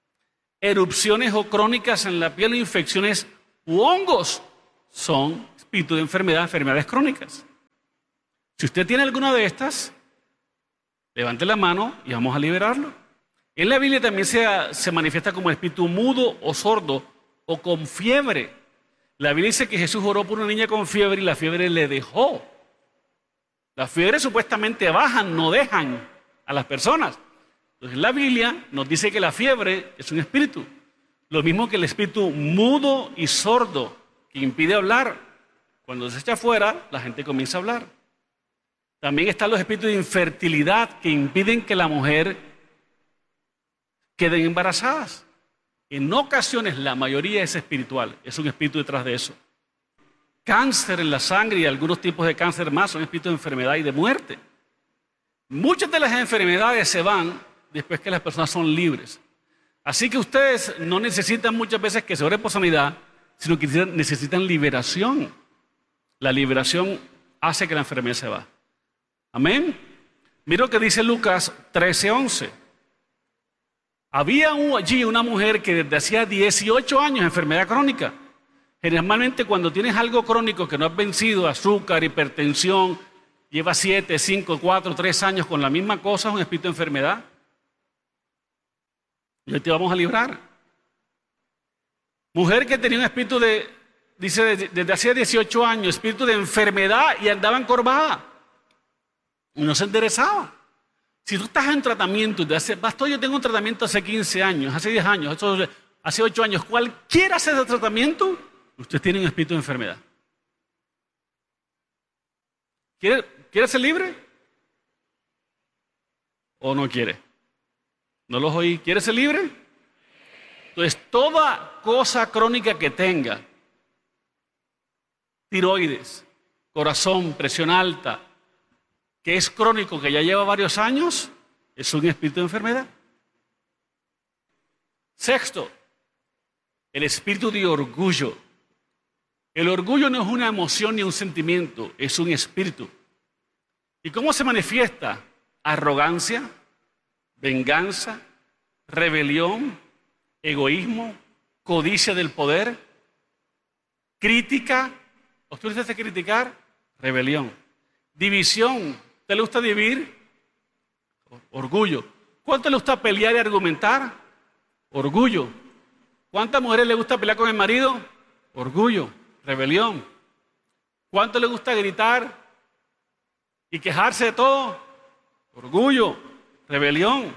erupciones o crónicas en la piel, infecciones u hongos, son espíritus espíritu de enfermedad, enfermedades crónicas. Si usted tiene alguna de estas, levante la mano y vamos a liberarlo. En la Biblia también se, se manifiesta como espíritu mudo o sordo o con fiebre. La Biblia dice que Jesús oró por una niña con fiebre y la fiebre le dejó. Las fiebres supuestamente bajan, no dejan a las personas. Entonces la Biblia nos dice que la fiebre es un espíritu. Lo mismo que el espíritu mudo y sordo que impide hablar. Cuando se echa afuera, la gente comienza a hablar. También están los espíritus de infertilidad que impiden que la mujer quede embarazadas. En ocasiones la mayoría es espiritual, es un espíritu detrás de eso. Cáncer en la sangre y algunos tipos de cáncer más son espíritus de enfermedad y de muerte. Muchas de las enfermedades se van después que las personas son libres. Así que ustedes no necesitan muchas veces que se ore por sanidad, sino que necesitan liberación. La liberación hace que la enfermedad se va. Amén. Mira lo que dice Lucas trece once. Había allí una mujer que desde hacía dieciocho años enfermedad crónica. Generalmente cuando tienes algo crónico que no has vencido, azúcar, hipertensión, lleva siete, cinco, cuatro, tres años con la misma cosa, es un espíritu de enfermedad. Y hoy te vamos a librar. Mujer que tenía un espíritu de, dice, desde hacía dieciocho años, espíritu de enfermedad y andaba encorvada. Y no se enderezaba. Si tú estás en tratamiento, de hace, pastor, yo tengo un tratamiento hace quince años, hace diez años, hace ocho años, cualquiera hace ese tratamiento, usted tiene un espíritu de enfermedad. ¿Quiere, ¿quiere ser libre? ¿O no quiere? ¿No los oí? ¿Quiere ser libre? Entonces, toda cosa crónica que tenga, tiroides, corazón, presión alta, que es crónico, que ya lleva varios años, es un espíritu de enfermedad. Sexto, el espíritu de orgullo. El orgullo no es una emoción ni un sentimiento, es un espíritu. ¿Y cómo se manifiesta? Arrogancia, venganza, rebelión, egoísmo, codicia del poder, crítica. ¿Usted le gusta criticar? Rebelión. División. ¿Te le gusta dividir? Orgullo. ¿Cuánto le gusta pelear y argumentar? Orgullo. ¿Cuántas mujeres le gusta pelear con el marido? Orgullo, rebelión. ¿Cuánto le gusta gritar y quejarse de todo? Orgullo, rebelión.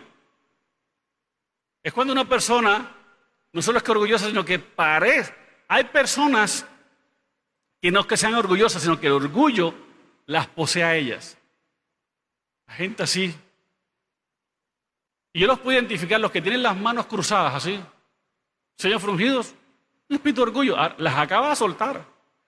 Es cuando una persona no solo es que orgullosa, sino que parece. Hay personas que no es que sean orgullosas, sino que el orgullo las posee a ellas. La gente así. Y yo los puedo identificar, los que tienen las manos cruzadas así, sellos fruncidos, un espíritu de orgullo, las acaba de soltar.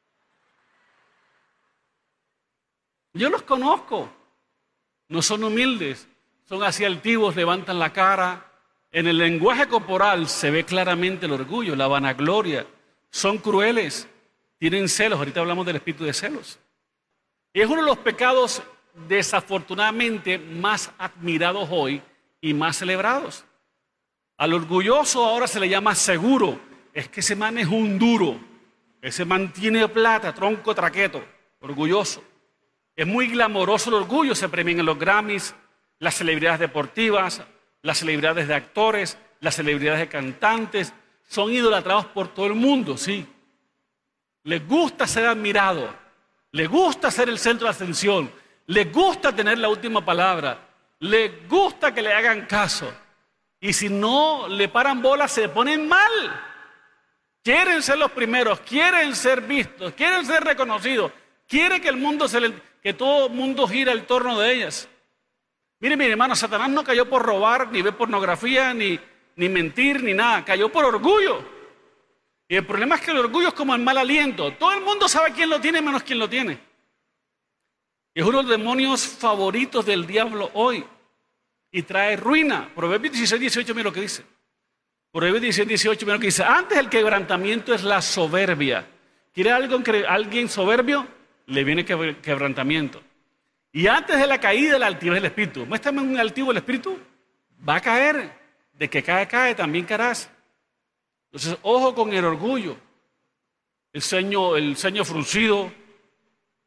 Yo los conozco, no son humildes, son así altivos, levantan la cara. En el lenguaje corporal se ve claramente el orgullo, la vanagloria, son crueles, tienen celos, ahorita hablamos del espíritu de celos. Y es uno de los pecados desafortunadamente más admirados hoy y más celebrados. Al orgulloso ahora se le llama seguro. Es que ese man es un duro. Ese man tiene plata, tronco traqueto, orgulloso. Es muy glamoroso el orgullo. Se premian en los Grammys, las celebridades deportivas, las celebridades de actores, las celebridades de cantantes. Son idolatrados por todo el mundo, sí. Les gusta ser admirados. Les gusta ser el centro de atención. Les gusta tener la última palabra. Les gusta que le hagan caso. Y si no le paran bolas, se ponen mal. Quieren ser los primeros, quieren ser vistos, quieren ser reconocidos. Quieren que el mundo se le, que todo el mundo gira en torno de ellas. Mire, mi hermano, Satanás no cayó por robar, ni ver pornografía, ni, ni mentir, ni nada. Cayó por orgullo. Y el problema es que el orgullo es como el mal aliento. Todo el mundo sabe quién lo tiene, menos quién lo tiene. Y es uno de los demonios favoritos del diablo hoy. Y trae ruina. Proverbios dieciséis, dieciocho, mira lo que dice. Proverbios dieciséis, dieciocho, mira lo que dice. Antes el quebrantamiento es la soberbia. ¿Quiere algo, alguien soberbio? Le viene quebrantamiento. Y antes de la caída, la altivez del espíritu. Muéstrame un altivo del espíritu. Va a caer. De que cae, cae, también caerás. Entonces, ojo con el orgullo. El ceño, el ceño fruncido,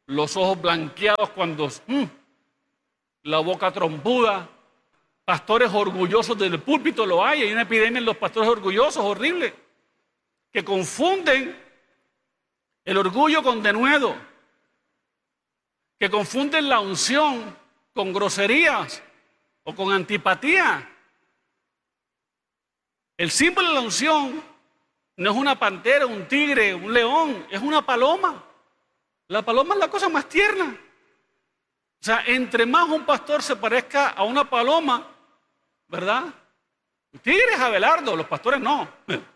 los ojos blanqueados cuando mm, la boca trompuda, pastores orgullosos del púlpito, lo hay, hay una epidemia en los pastores orgullosos, horrible, que confunden el orgullo con denuedo, que confunden la unción con groserías o con antipatía. El símbolo de la unción no es una pantera, un tigre, un león, es una paloma. La paloma es la cosa más tierna. O sea, entre más un pastor se parezca a una paloma, ¿verdad? El tigre es Abelardo, los pastores no.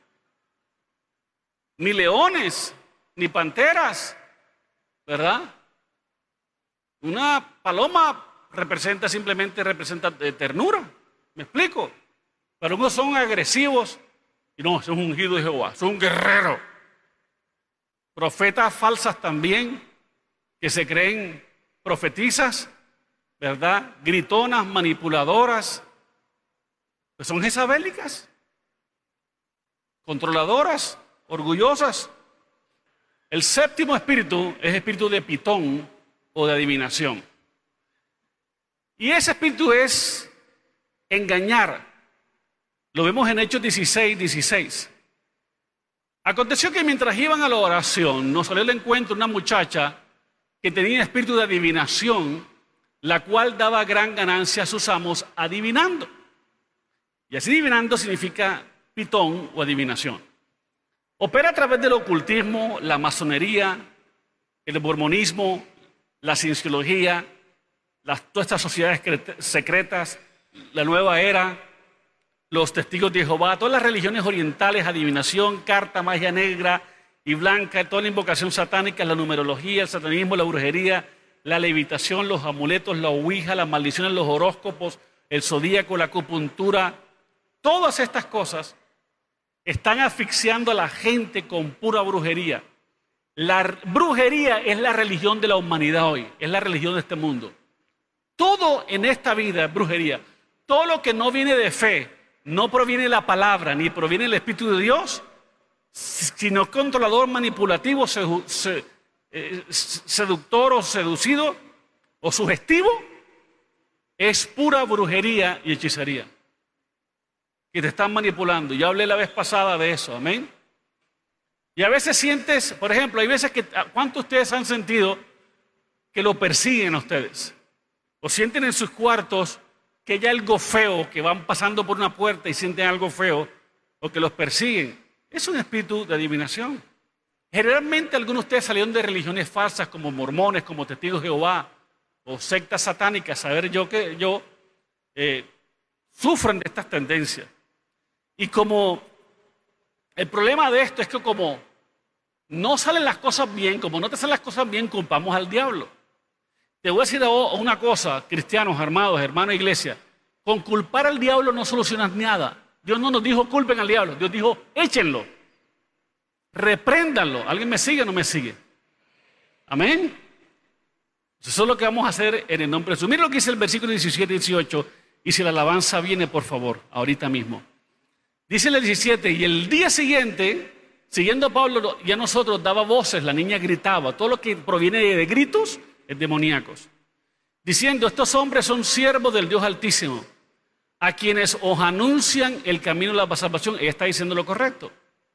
Ni leones, ni panteras, ¿verdad? Una paloma representa simplemente representa ternura, ¿me explico? Pero unos son agresivos y no, son ungidos de Jehová, son un guerrero. Profetas falsas también, que se creen profetizas, ¿verdad? Gritonas, manipuladoras, pues son jezabélicas, controladoras, orgullosas. El séptimo espíritu es espíritu de pitón o de adivinación. Y ese espíritu es engañar. Lo vemos en Hechos dieciséis, dieciséis. Aconteció que mientras iban a la oración, nos salió al encuentro una muchacha que tenía espíritu de adivinación, la cual daba gran ganancia a sus amos adivinando. Y así adivinando significa pitón o adivinación. Opera a través del ocultismo, la masonería, el mormonismo, la cienciología, las, todas estas sociedades secretas, la nueva era, los testigos de Jehová, todas las religiones orientales, adivinación, carta, magia negra y blanca, toda la invocación satánica, la numerología, el satanismo, la brujería, la levitación, los amuletos, la ouija, las maldiciones, los horóscopos, el zodíaco, la acupuntura, todas estas cosas están asfixiando a la gente con pura brujería. La brujería es la religión de la humanidad hoy, es la religión de este mundo. Todo en esta vida es brujería. Todo lo que no viene de fe, no proviene de la palabra, ni proviene del Espíritu de Dios, sino controlador, manipulativo, seductor o seducido o sugestivo, es pura brujería y hechicería. Que te están manipulando. Yo hablé la vez pasada de eso, amén. Y a veces sientes, por ejemplo, hay veces que, ¿cuántos de ustedes han sentido que lo persiguen a ustedes? O sienten en sus cuartos que hay algo feo, que van pasando por una puerta y sienten algo feo, o que los persiguen. Es un espíritu de adivinación. Generalmente algunos de ustedes salieron de religiones falsas como mormones, como testigos de Jehová, o sectas satánicas, saber yo que yo eh, sufren de estas tendencias. Y como el problema de esto es que como no salen las cosas bien, como no te salen las cosas bien, culpamos al diablo. Te voy a decir una cosa, cristianos, armados, hermanos, iglesia. Con culpar al diablo no solucionas nada. Dios no nos dijo culpen al diablo. Dios dijo échenlo. Repréndanlo. ¿Alguien me sigue o no me sigue? Amén. Eso es lo que vamos a hacer en el nombre de Jesús. Mira lo que dice el versículo diecisiete y dieciocho. Y si la alabanza viene, por favor, ahorita mismo. Dice el diecisiete, y el día siguiente, siguiendo a Pablo y a nosotros, daba voces, la niña gritaba. Todo lo que proviene de gritos es demoníacos. Diciendo, estos hombres son siervos del Dios Altísimo, a quienes os anuncian el camino de la salvación. Ella está diciendo lo correcto.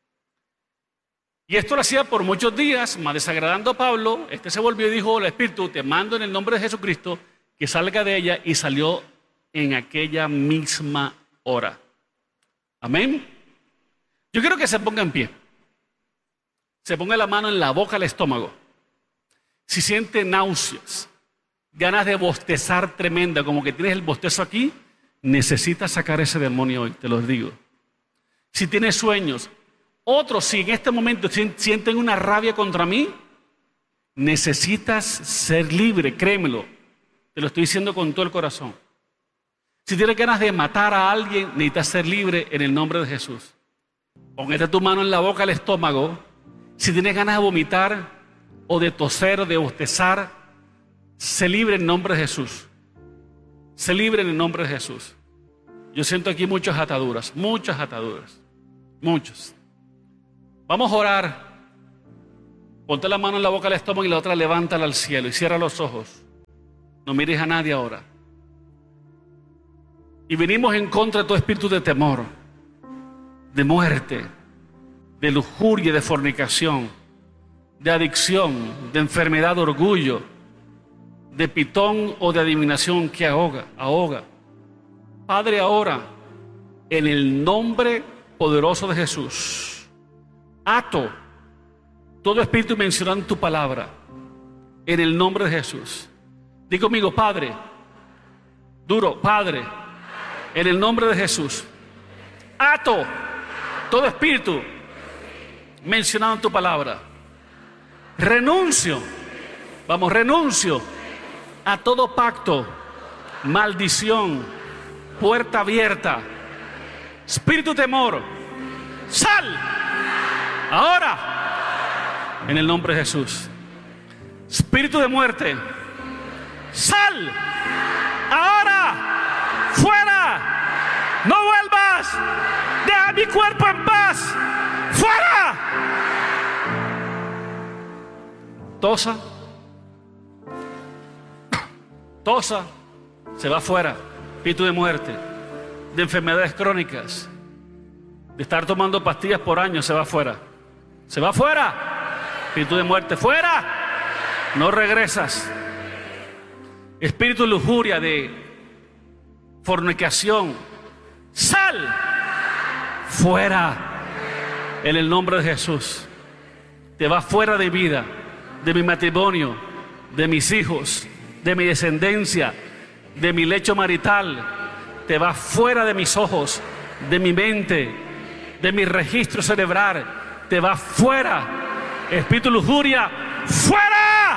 Y esto lo hacía por muchos días, más desagradando a Pablo. Este se volvió y dijo, el Espíritu, te mando en el nombre de Jesucristo, que salga de ella, y salió en aquella misma hora. Amén. Yo quiero que se ponga en pie. Se ponga la mano en la boca, al estómago. Si siente náuseas, ganas de bostezar tremenda, como que tienes el bostezo aquí, necesitas sacar ese demonio hoy, te lo digo. Si tienes sueños, otros si en este momento sienten una rabia contra mí, necesitas ser libre, créemelo. Te lo estoy diciendo con todo el corazón. Si tienes ganas de matar a alguien, necesitas ser libre en el nombre de Jesús. Ponete tu mano en la boca, al estómago. Si tienes ganas de vomitar o de toser o de bostezar, sé libre en el nombre de Jesús. Sé libre en el nombre de Jesús. Yo siento aquí muchas ataduras, muchas ataduras, muchas. Vamos a orar. Ponte la mano en la boca del estómago y la otra levántala al cielo y cierra los ojos. No mires a nadie ahora. Y venimos en contra de todo espíritu de temor, de muerte, de lujuria, de fornicación, de adicción, de enfermedad, de orgullo, de pitón o de adivinación que ahoga, ahoga. Padre, ahora, en el nombre poderoso de Jesús, ato todo espíritu mencionando tu palabra, en el nombre de Jesús. Di conmigo, Padre, duro, Padre, en el nombre de Jesús, ato todo espíritu mencionando tu palabra. Renuncio, vamos, renuncio a todo pacto, maldición, puerta abierta, espíritu temor, sal ahora en el nombre de Jesús. Espíritu de muerte, sal ahora, fuera, no vuelvas, deja mi cuerpo en paz, fuera. Tosa, tosa, se va fuera. Espíritu de muerte, de enfermedades crónicas, de estar tomando pastillas por años, se va fuera. Se va fuera. Espíritu de muerte, fuera. No regresas. Espíritu de lujuria, de fornicación, sal fuera en el nombre de Jesús. Te va fuera de vida, de mi matrimonio, de mis hijos, de mi descendencia, de mi lecho marital. Te va fuera de mis ojos, de mi mente, de mi registro cerebral. Te va fuera. Espíritu de lujuria, fuera.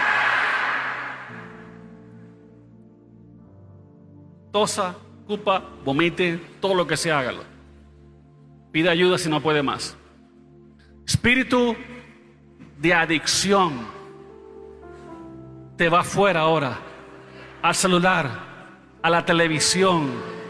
Tosa, cupa, vomite, todo lo que sea, hágalo. Pide ayuda si no puede más. Espíritu de adicción, te va fuera ahora. Al celular, a la televisión,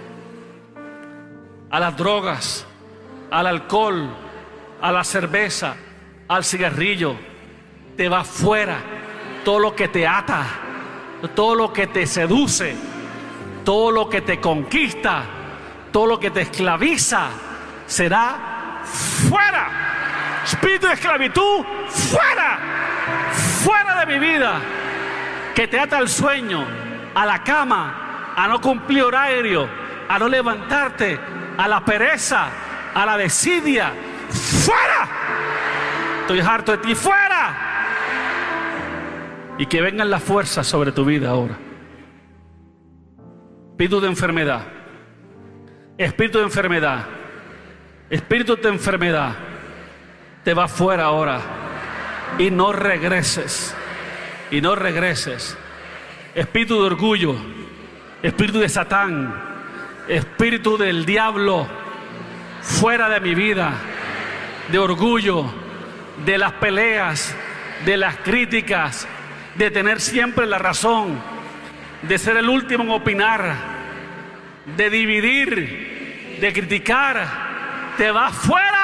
a las drogas, al alcohol, a la cerveza, al cigarrillo. Te va fuera. Todo lo que te ata, todo lo que te seduce, todo lo que te conquista, todo lo que te esclaviza, será fuera. Espíritu de esclavitud, fuera. Fuera de mi vida, que te ata al sueño, a la cama, a no cumplir horario, a no levantarte, a la pereza, a la desidia. ¡Fuera! Estoy harto de ti, ¡fuera! Y que vengan las fuerzas sobre tu vida ahora. Espíritu de enfermedad, espíritu de enfermedad, espíritu de enfermedad, te va fuera ahora. Y no regreses, y no regreses. Espíritu de orgullo, espíritu de Satán, espíritu del diablo, fuera de mi vida, de orgullo, de las peleas, de las críticas, de tener siempre la razón, de ser el último en opinar, de dividir, de criticar. Te va fuera.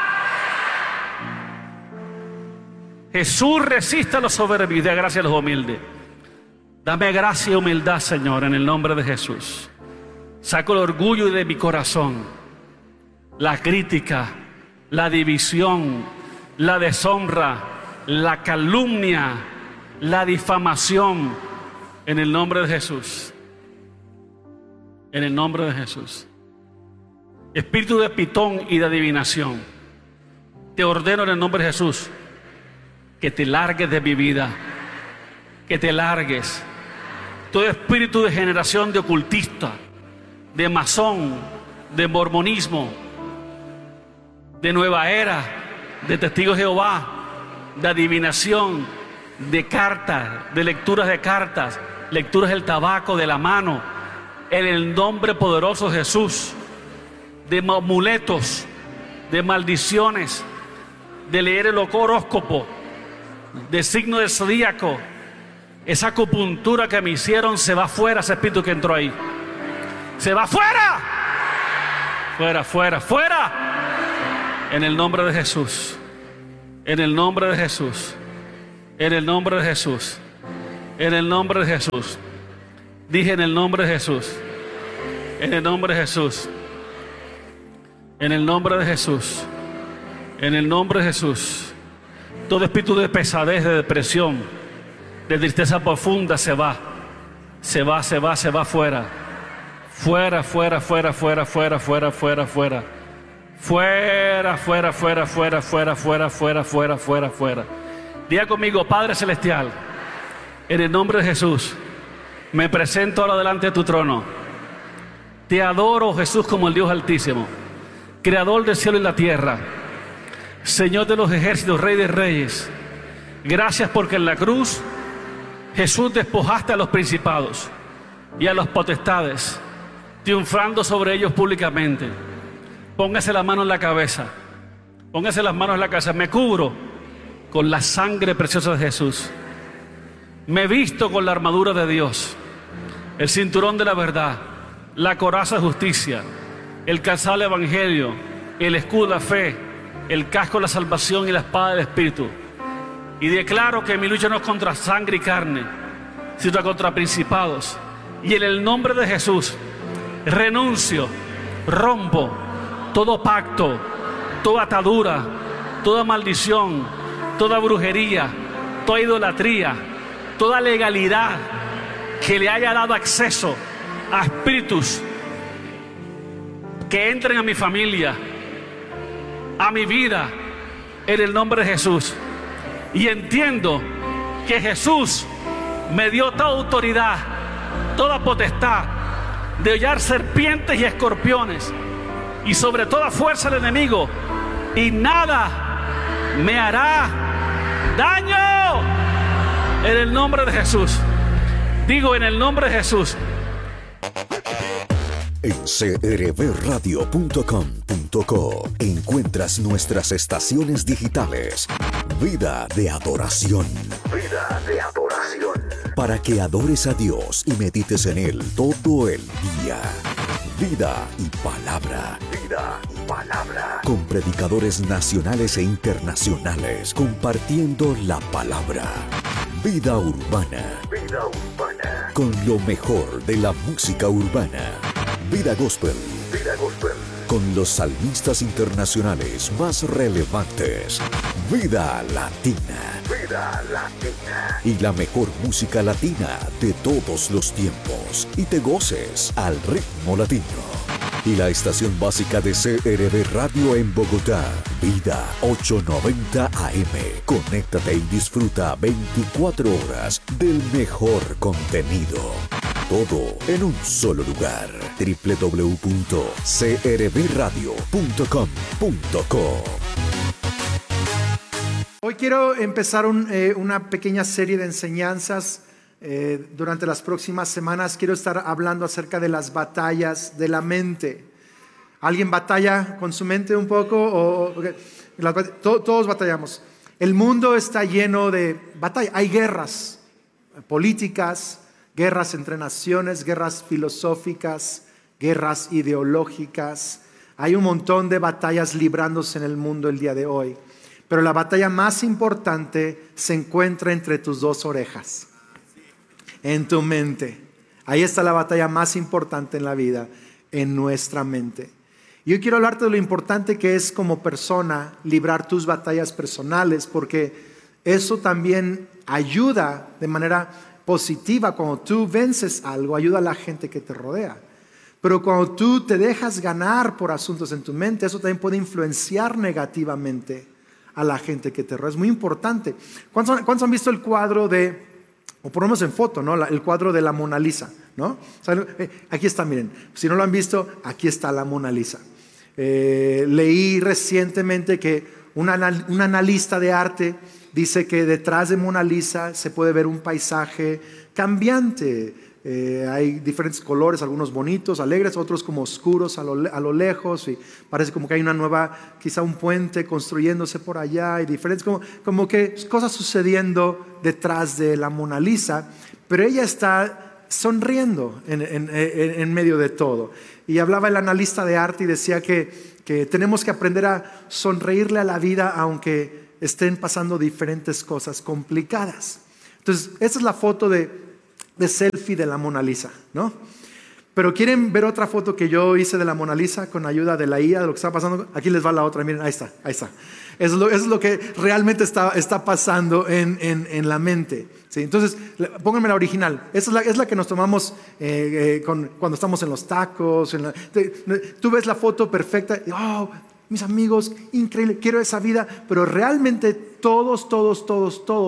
Jesús resiste a los soberbios y da gracia a los humildes. Dame gracia y humildad, Señor, en el nombre de Jesús. Saco el orgullo de mi corazón, la crítica, la división, la deshonra, la calumnia, la difamación, en el nombre de Jesús. En el nombre de Jesús. Espíritu de pitón y de adivinación, te ordeno en el nombre de Jesús que te largues de mi vida, que te largues. Todo espíritu de generación de ocultista, de masón, de mormonismo, de nueva era, de testigos de Jehová, de adivinación, de cartas, de lecturas de cartas, lecturas del tabaco, de la mano, en el nombre poderoso de Jesús, de amuletos, de maldiciones, de leer el horóscopo, de signo del zodíaco. Esa acupuntura que me hicieron, se va fuera. Ese espíritu que entró ahí, se va fuera. Fuera, fuera, fuera. En el nombre de Jesús. En el nombre de Jesús. En el nombre de Jesús. En el nombre de Jesús. Dije en el nombre de Jesús. En el nombre de Jesús. En el nombre de Jesús. En el nombre de Jesús. Todo espíritu de pesadez, de depresión, de tristeza profunda se va. Se va, se va, se va fuera. Fuera, fuera, fuera, fuera, fuera, fuera, fuera, fuera. Fuera, fuera, fuera, fuera, fuera, fuera, fuera, fuera, fuera, fuera. Diga conmigo, Padre Celestial, en el nombre de Jesús, me presento ahora delante de tu trono. Te adoro, Jesús, como el Dios Altísimo, Creador del cielo y la tierra, Señor de los ejércitos, Rey de reyes. Gracias porque en la cruz Jesús despojaste a los principados y a los potestades, triunfando sobre ellos públicamente. Póngase la mano en la cabeza. Póngase las manos en la cabeza. Me cubro con la sangre preciosa de Jesús. Me visto con la armadura de Dios, el cinturón de la verdad, la coraza de justicia, el calzado del evangelio, el escudo de la fe, el casco de la salvación y la espada del Espíritu. Y declaro que mi lucha no es contra sangre y carne, sino contra principados. Y en el nombre de Jesús renuncio, rompo todo pacto, toda atadura, toda maldición, toda brujería, toda idolatría, toda legalidad que le haya dado acceso a espíritus que entren a mi familia, a mi vida, en el nombre de Jesús. Y entiendo que Jesús me dio toda autoridad, toda potestad de hollar serpientes y escorpiones y sobre toda fuerza del enemigo, y nada me hará daño. En el nombre de Jesús. Digo, en el nombre de Jesús. En c r b radio punto com punto co encuentras nuestras estaciones digitales. Vida de adoración. Vida de adoración. Para que adores a Dios y medites en Él todo el día. Vida y palabra. Vida y palabra. Con predicadores nacionales e internacionales compartiendo la palabra. Vida urbana. Vida urbana. Con lo mejor de la música urbana. Vida gospel. Vida gospel. Con los salmistas internacionales más relevantes. Vida latina. Vida latina. Y la mejor música latina de todos los tiempos. Y te goces al ritmo latino. Y la estación básica de C R B Radio en Bogotá, Vida ochocientos noventa A M. Conéctate y disfruta veinticuatro horas del mejor contenido. Todo en un solo lugar. doble u doble u doble u punto c r b radio punto com punto co. Hoy quiero empezar un, eh, una pequeña serie de enseñanzas. Eh, durante las próximas semanas quiero estar hablando acerca de las batallas de la mente. ¿Alguien batalla con su mente un poco? O, okay. las, to, todos batallamos. El mundo está lleno de batallas. Hay guerras políticas, guerras entre naciones, guerras filosóficas, guerras ideológicas. Hay un montón de batallas librándose en el mundo el día de hoy. Pero la batalla más importante se encuentra entre tus dos orejas. En tu mente. Ahí está la batalla más importante en la vida, en nuestra mente. Yo quiero hablarte de lo importante que es como persona librar tus batallas personales, porque eso también ayuda de manera positiva. Cuando tú vences algo, ayuda a la gente que te rodea. Pero cuando tú te dejas ganar por asuntos en tu mente, eso también puede influenciar negativamente a la gente que te rodea. Es muy importante. ¿Cuántos, cuántos han visto el cuadro de... o ponemos en foto, ¿no? El cuadro de la Mona Lisa, ¿no? O sea, aquí está, miren. Si no lo han visto, aquí está la Mona Lisa. Eh, leí recientemente que un, anal, un analista de arte dice que detrás de Mona Lisa se puede ver un paisaje cambiante. Eh, hay diferentes colores, algunos bonitos, alegres, otros como oscuros a lo, a lo lejos, y parece como que hay una nueva, quizá un puente construyéndose por allá, y diferentes, como, como que cosas sucediendo detrás de la Mona Lisa, pero ella está sonriendo en, en, en, en medio de todo. Y hablaba el analista de arte y decía que, que tenemos que aprender a sonreírle a la vida aunque estén pasando diferentes cosas complicadas. Entonces, esta es la foto de, de selfie de la Mona Lisa, ¿no? Pero ¿quieren ver otra foto que yo hice de la Mona Lisa con ayuda de la I A, de lo que está pasando? Aquí les va la otra, miren, ahí está, ahí está. Eso es lo, eso es lo que realmente está, está pasando en, en, en la mente. ¿Sí? Entonces, pónganme la original. Esa es la, es la que nos tomamos eh, eh, con, cuando estamos en los tacos. En la, te, tú ves la foto perfecta. Oh, mis amigos, increíble, quiero esa vida. Pero realmente todos, todos, todos, todos